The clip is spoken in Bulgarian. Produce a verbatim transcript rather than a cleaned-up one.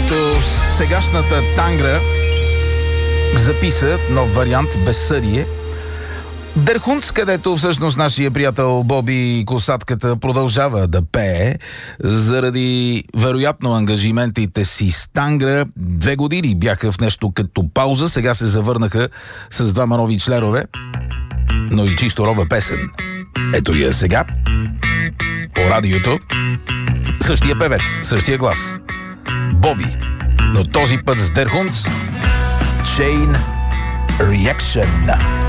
когато сегашната Тангра записа нов вариант "Безсъдие", Дерхунц, където всъщност нашия приятел Боби Косатката продължава да пее заради вероятно ангажиментите си с Тангра. Две години бяха в нещо като пауза, сега се завърнаха с двама нови членове, но и чисто нова песен. Ето я сега по радиото. Същия певец, същия глас, Боби, но този път с Дерхунц. Chain Reaction.